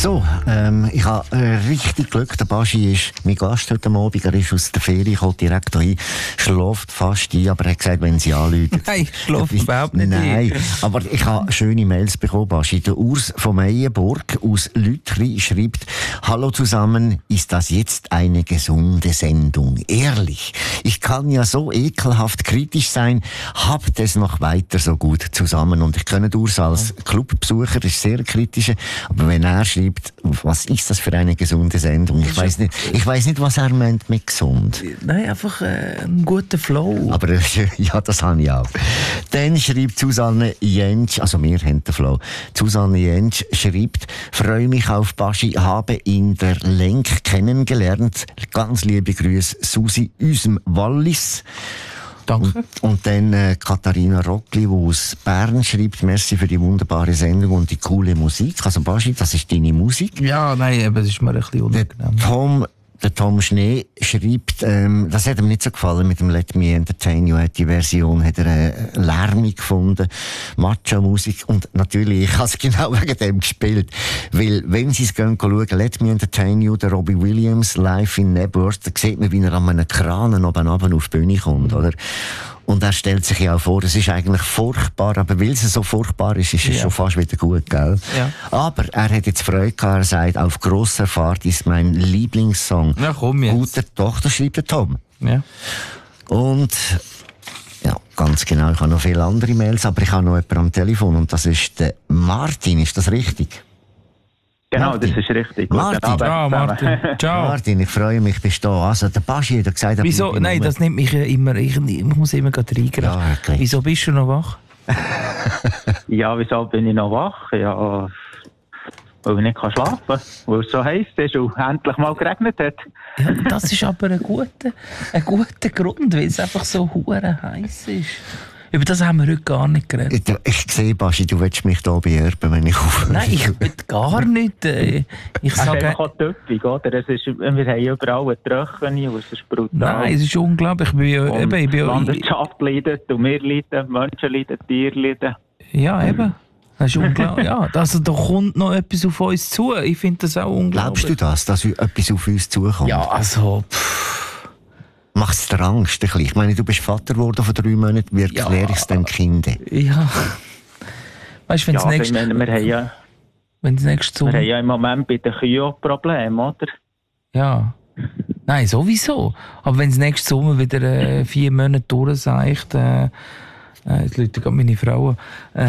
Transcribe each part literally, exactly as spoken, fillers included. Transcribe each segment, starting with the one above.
So, ähm, ich habe äh, richtig Glück. Der Baschi ist mein Gast heute Abend. Er ist aus der Ferie, kommt direkt hier, schläft fast ein, aber er hat gesagt, wenn sie anrufen. Nein, ich schlafe überhaupt nicht Nein, ein. Aber ich habe schöne Mails bekommen, Baschi. Der Urs von Meyenburg aus Lütri schreibt: Hallo zusammen, ist das jetzt eine gesunde Sendung? Ehrlich, ich kann ja so ekelhaft kritisch sein, habt es noch weiter so gut zusammen. Und ich kenne Urs als Clubbesucher, ist sehr kritisch, aber wenn er schreibt, was ist das für eine gesunde Sendung? Ich weiß nicht, ich weiß nicht, was er meint mit gesund. Nein, einfach äh, einen guten Flow. Aber äh, ja, das habe ich auch. Dann schreibt Susanne Jentsch, also wir haben den Flow. Susanne Jentsch schreibt: Freue mich auf Baschi, habe in der Lenk kennengelernt. Ganz liebe Grüße, Susi Üsem Wallis. Danke. Und, und dann äh, Katharina Rockli, die aus Bern schreibt: Merci für die wunderbare Sendung und die coole Musik. Also Baschi, das ist deine Musik. Ja, nein, aber das ist mir ein bisschen unangenehm. Der Tom, der Tom Schnee schreibt, ähm, das hat ihm nicht so gefallen mit dem Let Me Entertain You. Die Version hat er äh, lärmig gefunden, Macho-Musik. Und natürlich, ich habe es genau wegen dem gespielt. Weil, wenn Sie es gehen schauen, Let Me Entertain You, der Robbie Williams live in Nebworth, da sieht man, wie er an einem Kran oben runter auf die Bühne kommt, oder? Und er stellt sich ja auch vor, es ist eigentlich furchtbar, aber weil es so furchtbar ist, ist es ja schon fast wieder gut, gell? Ja. Aber er hat jetzt Freude gehabt, er sagt, auf grosser Fahrt ist mein Lieblingssong. Ja, komm jetzt. Guter Tochter, schreibt der Tom. Ja. Und, ja, ganz genau, ich habe noch viele andere Mails, aber ich habe noch jemanden am Telefon und das ist der Martin, ist das richtig? Genau, Martin. das ist richtig. Martin. Ciao, Martin. Ciao. Martin, ich freue mich, bist du da. Also, der Baschi hat gesagt... Wieso? Nein, das nimmt mich immer... Ich, ich muss immer gerade reingreifen. Ja, okay. Wieso bist du noch wach? Ja, wieso bin ich noch wach? Ja, weil ich nicht kann schlafen kann, weil es so heiß ist und endlich mal geregnet hat. Ja, das ist aber ein guter, ein guter Grund, weil es einfach so hure heiß ist. Über das haben wir heute gar nicht geredet. Ich, ich sehe, Baschi, du willst mich hier beerben, wenn ich aufhöre. Nein, ich will gar nicht. Äh, ich Es ist sage... einfach auch töpfig, oder? Es ist, wir haben überall eine Tröchene und es ist brutal. Nein, es ist unglaublich. Ich bin ja... Und Eben, ich bin die ja Landwirtschaft leidet, und wir leiden, Menschen leiden, Tiere leiden. ja, eben. Das ist unglaublich. Ja, also, da kommt noch etwas auf uns zu. Ich finde das auch unglaublich. Glaubst du das, dass etwas auf uns zukommt? Ja, also... Pff. Macht es dir Angst ein bisschen? Ich meine, du bist Vater geworden vor drei Monaten. Wie erkläre ich es den Kindern? Ja. Weißt du, wenn Ja, das nächste... ich meine, wir haben ja, Wenn das nächste wir Sommer... haben ja im Moment bei den Kühen auch Probleme, oder? Ja. Nein, sowieso. Aber wenn das nächste Sommer wieder äh, vier Monate durchseicht, äh, äh, jetzt Leute gerade meine Frau. Äh,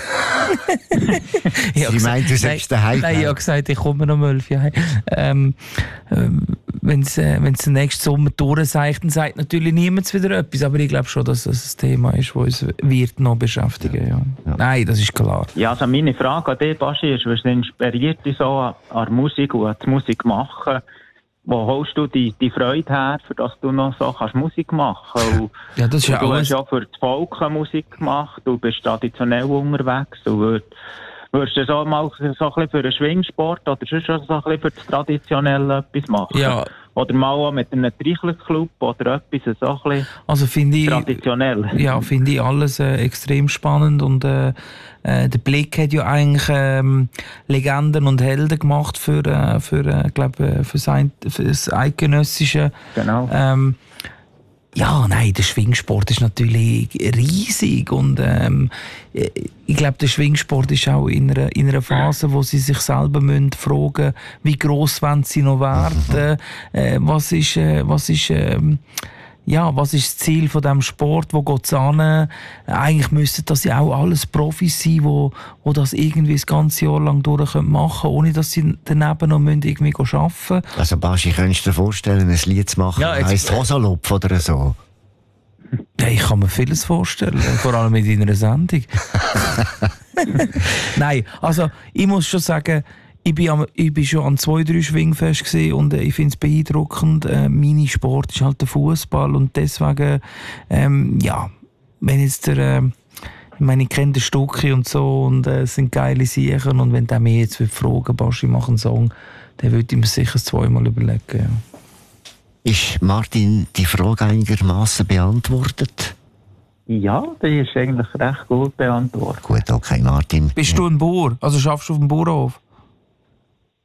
Sie meint, du sollst daheim Nein, ich habe gesagt, ich komme noch um elf Jahre. Ähm, ähm, wenn es äh, den nächsten Sommer durchseicht, dann sagt natürlich niemand wieder etwas. Aber ich glaube schon, dass das ein Thema ist, das uns wird noch beschäftigen. Ja. Ja. Nein, das ist klar. Ja, also meine Frage an dich, Baschi, ist, was inspiriert dich so an, an Musik und an die Musik machen? Wo holst du die, die Freude her, für dass du noch so kannst Musik machen kannst? Ja, das ist ja du alles... hast ja für das Volk Musik gemacht, du bist traditionell unterwegs. Du würd, würdest du so mal so ein bisschen für einen Schwingsport oder sonst so ein bisschen für das Traditionelle etwas machen? Ja. Oder mal auch mit einem Trichlerclub oder etwas so ein bisschen also finde ich, traditionell? Ja, finde ich alles äh, extrem spannend und äh, äh, der Blick hat ja eigentlich ähm, Legenden und Helden gemacht für, äh, für, äh, glaub, äh, für, sein, für das Eidgenössische. Genau. Ähm, ja, nein, der Schwingsport ist natürlich riesig und ähm, ich glaube, der Schwingsport ist auch in einer, in einer Phase, wo sie sich selber müssen fragen, wie gross wollen sie noch werden, äh, was ist, äh, was ist äh, ja, was ist das Ziel von diesem Sport, wo geht es an? Eigentlich müssten das ja auch alles Profis sein, wo, wo das irgendwie das ganze Jahr lang durch machen können, ohne dass sie daneben noch irgendwie arbeiten müssen. Also Baschi, könntest du dir vorstellen, ein Lied zu machen, Ja, das heisst Hosalopf oder so? Ja, ich kann mir vieles vorstellen, vor allem mit deiner Sendung. Nein, also ich muss schon sagen, Ich bin, am, ich bin schon an zwei, drei Schwingfest gesehen und äh, ich finde es beeindruckend. Äh, mein Sport ist halt der Fußball und deswegen, ähm, ja, wenn jetzt der, äh, ich meine, ich kenne den Stucki und so und äh, es sind geile Sachen und wenn der mir jetzt fragen, Baschi, mach einen Song, dann würde ich mir sicher zweimal überlegen. Ja. Ist Martin die Frage einigermaßen beantwortet? Ja, die ist eigentlich recht gut beantwortet. Gut, okay, Martin. Bist du ein Bauer? Also schaffst du auf dem Bauernhof?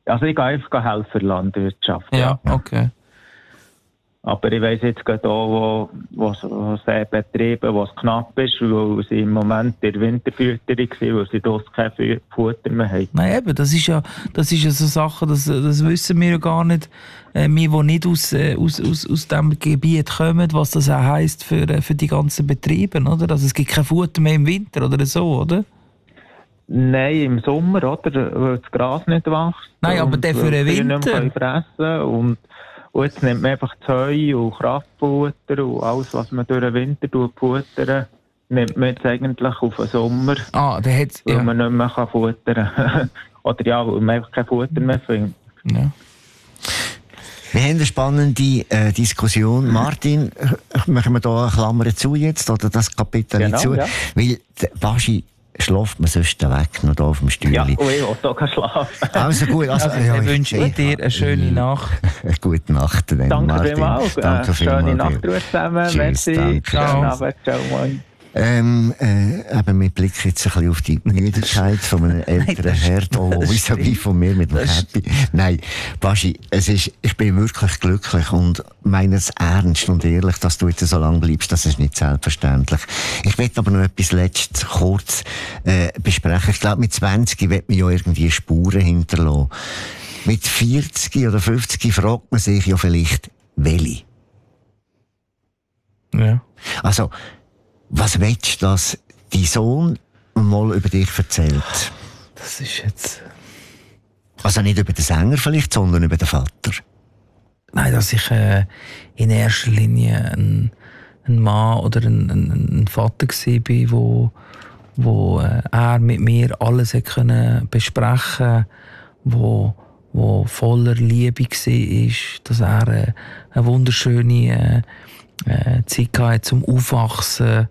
Also ich gehe einfach helfen Landwirtschaft. Ja, ja. Okay. Aber ich weiss jetzt gerade auch, wo, wo, wo sehr Betriebe, wo es knapp ist, weil sie im Moment in der Winterfütterung sind, weil sie dort kein Futter mehr haben. Nein, eben, das ist ja, das ist ja so Sachen, das, das wissen wir ja gar nicht. Äh, wir, die nicht aus, äh, aus, aus, aus diesem Gebiet kommen, was das auch heisst für, äh, für die ganzen Betriebe, oder? Also es gibt kein Futter mehr im Winter oder so, oder? Nein, im Sommer, oder? Weil das Gras nicht wächst. Nein, aber der für den Winter. Sie nicht mehr fressen und Und jetzt nimmt man einfach das Heu und Kraftfutter und alles, was man durch den Winter futtern, nimmt man jetzt eigentlich auf den Sommer, ah, der hat's, weil ja. man nicht mehr futtern kann. Oder ja, weil man einfach kein Futter mehr findet. Ja. Wir haben eine spannende äh, Diskussion. Martin, machen wir da eine Klammer zu jetzt, oder das Kapitel Genau, zu? Ja. Weil, Baschi, schläft man sonst weg, noch da auf dem Stühle. Ja, und ich will da keinen schlafen. Also gut, also, Also, ja, ich wünsche ich, dir eine schöne Nacht. Eine gute Nacht, dann, Danke Martin. vielmals. Danke äh, schöne vielmals. Nacht zusammen. Tschüss, Merci. danke. Schönen Ciao. Abend. Ciao, moin. Ähm, äh, eben, wir blicken jetzt ein bisschen auf die Müdigkeit von einem älteren Herr, der vis-à-vis von mir mit dem Happy. Nein, Baschi, es ist, ich bin wirklich glücklich und meine es ernst und ehrlich, dass du jetzt so lange bleibst, das ist nicht selbstverständlich. Ich will aber noch etwas letztes kurz äh, besprechen. Ich glaube, mit zwanzig wird man ja irgendwie Spuren hinterlassen. Mit vierzig oder fünfzig fragt man sich ja vielleicht, welche. Ja. Also, was willst du, dass dein Sohn mal über dich erzählt? Das ist jetzt... Also nicht über den Sänger vielleicht, sondern über den Vater. Nein, dass ich äh, in erster Linie ein, ein Mann oder ein, ein, ein Vater war, wo, wo äh, er mit mir alles hat können besprechen, wo, wo voller Liebe war, dass er äh, eine wunderschöne äh, äh, Zeit hatte zum Aufwachsen.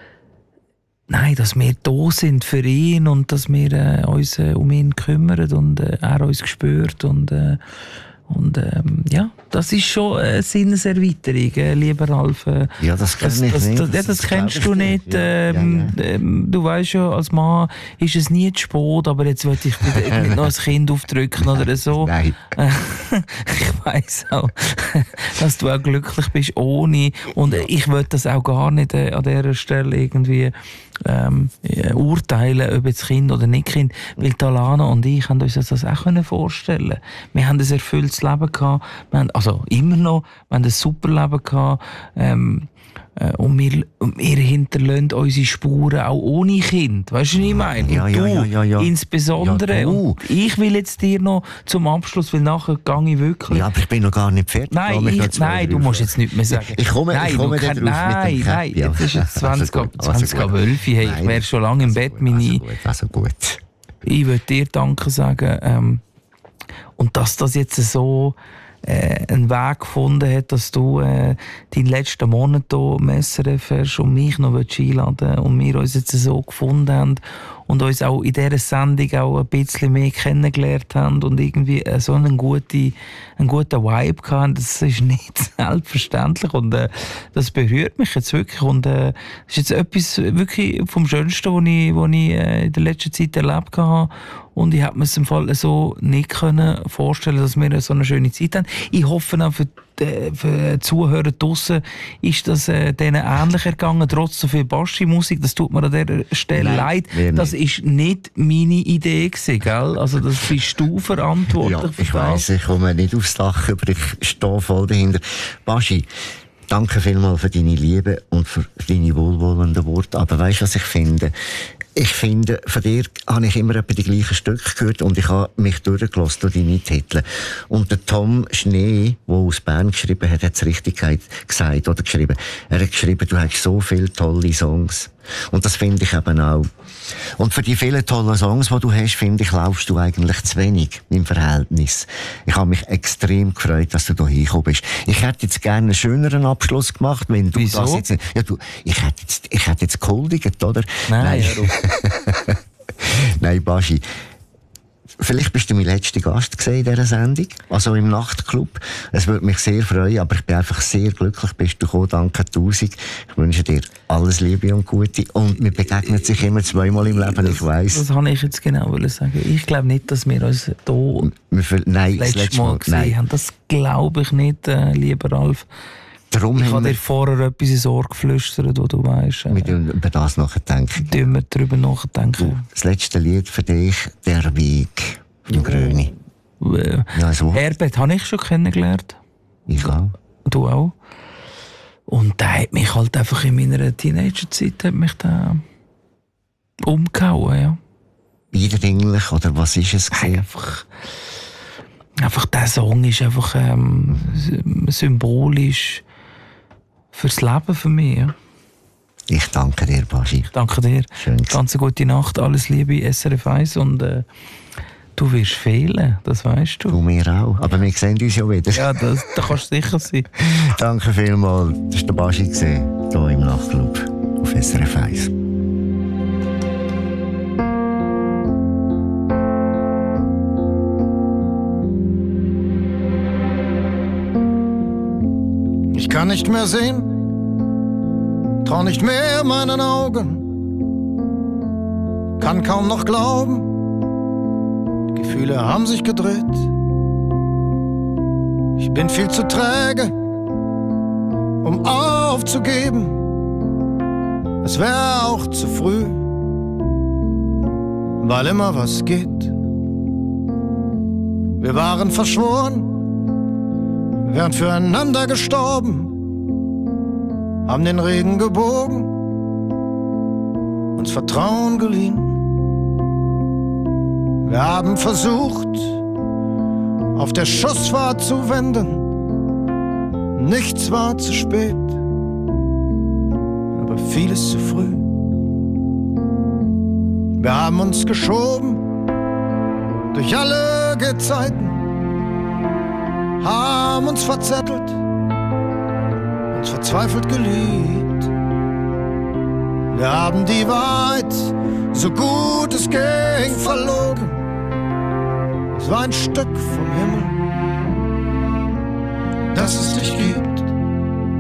Nein, dass wir da sind für ihn und dass wir äh, uns äh, um ihn kümmern und äh, er uns spürt und äh, Und ähm, ja, das ist schon eine Sinneserweiterung, äh, lieber Ralf. Äh, Ja, das kenn das, ich das, nicht. Das, ja, Das- das, das kennst glaub du ich nicht. nicht. Ja, Ähm, ja, ja. Ähm, du weißt ja, als Mann ist es nie zu spät, aber jetzt will ich dir nicht noch ein Kind aufdrücken oder so. Nein. Ich weiss auch, dass du auch glücklich bist ohne. Und ich will das auch gar nicht äh, an dieser Stelle irgendwie ähm, äh, urteilen, ob jetzt Kind oder nicht Kind. Weil Talana und ich haben uns das auch können vorstellen. Wir haben ein erfülltes Leben gehabt. Wir haben, also immer noch. Wir haben ein super Leben gehabt. Ähm, äh, und wir, und wir hinterlassen unsere Spuren auch ohne Kind. Weißt du, was ich meine? Ja, Und ja, du ja, ja, ja. insbesondere. Ja, du. Und ich will jetzt dir noch zum Abschluss, weil nachher gehe ich wirklich. Ja, aber ich bin noch gar nicht fertig. Lass Nein, mich noch ich, zwei, nein drei du musst Fragen. jetzt nichts mehr sagen. Ich komme, nein, ich komme du da kannst- drauf nein, mit dem nein, Käppi. jetzt ist es zwanzig ab Also gut, also gut. zwölf. Hey, ich Nein. wäre schon lange im Also Bett. gut, Meine, Also gut, also gut. ich würde dir Danke sagen. Ähm, und dass das jetzt so äh, einen Weg gefunden hat, dass du äh, deinen letzten Monat hier im S R F hast und mich noch einladen willst und wir uns jetzt so gefunden haben und uns auch in dieser Sendung auch ein bisschen mehr kennengelernt haben und irgendwie äh, so einen guten, einen guten Vibe hatten, das ist nicht selbstverständlich und äh, das berührt mich jetzt wirklich und äh, das ist jetzt etwas wirklich vom Schönsten, was ich, was ich äh, in der letzten Zeit erlebt habe und ich hätte mir es im Fall so nicht können vorstellen, dass wir so eine schöne Zeit haben. Ich hoffe auch für die, für die Zuhörer draussen ist das äh, denen ähnlich ergangen, trotz so viel Baschi-Musik. Das tut mir an dieser Stelle Nein, leid. mir Das ist nicht meine Idee gewesen, gell? Also das bist du verantwortlich Ja, für ich das. weiss, ich komme nicht aufs Dach, aber ich stehe voll dahinter. Baschi, danke vielmals für deine Liebe und für deine wohlwollenden Worte. Aber weißt du, was ich finde? Ich finde, von dir habe ich immer etwa die gleichen Stücke gehört und ich habe mich durchgelassen durch deine Titel. Und der Tom Schnee, der aus Bern geschrieben hat, hat es richtig gesagt oder geschrieben. Er hat geschrieben, du hast so viele tolle Songs. Und das finde ich eben auch. Und für die vielen tollen Songs, die du hast, finde ich, laufst du eigentlich zu wenig im Verhältnis. Ich habe mich extrem gefreut, dass du da hingekommen bist. Ich hätte jetzt gerne einen schöneren Abschluss gemacht, wenn du Wieso? das jetzt... Ja, du, ich hätte jetzt, ich hätte jetzt gehuldigt, oder? Nein, Nein, Nein Baschi. vielleicht bist du mein letzter Gast gewesen in dieser Sendung, also im Nachtclub. Es würde mich sehr freuen, aber ich bin einfach sehr glücklich, bist du gekommen. Danke tausend. Ich wünsche dir alles Liebe und Gute. Und wir begegnen sich immer zweimal im Leben, ich weiss. Das wollte ich jetzt genau sagen. Ich glaube nicht, dass wir uns hier nein, das letzte Mal gesehen nein. haben. Das glaube ich nicht, äh, lieber Ralf. Darum ich habe wir, dir vorher etwas ins Ohr geflüstert, wo du weißt. Äh, wir tun über das nachdenken. Wir wir darüber nachdenken. Das letzte Lied für dich, «Der Weg» von Gröni. Äh, Ja, so. Herbert habe ich schon kennengelernt. Ich auch. Du auch. Und der hat mich halt einfach in meiner Teenagerzeit hat mich da umgehauen, ja. Eindringlich, oder was ist es gewesen? Einfach, einfach der Song ist einfach ähm, symbolisch fürs Leben für mich. Ja. Ich danke dir, Baschi. Danke dir. Schön. Ganz eine gute Nacht, alles Liebe, S R F eins und äh, du wirst fehlen, das weißt du. Du mir auch. Aber wir sehen uns ja wieder. Ja, das, da kannst du sicher sein. Danke vielmals. Das war der Baschi hier im Nachtclub auf S R F eins. Ich kann nicht mehr sehen, trau nicht mehr meinen Augen, kann kaum noch glauben, die Gefühle haben sich gedreht. Ich bin viel zu träge, um aufzugeben, es wäre auch zu früh, weil immer was geht. Wir waren verschworen, wären füreinander gestorben, haben den Regen gebogen, uns Vertrauen geliehen. Wir haben versucht, auf der Schussfahrt zu wenden. Nichts war zu spät, aber vieles zu früh. Wir haben uns geschoben durch alle Gezeiten, haben uns verzettelt, uns verzweifelt geliebt. Wir haben die Wahrheit, so gut es ging, verlogen. Es war ein Stück vom Himmel, dass es dich gibt.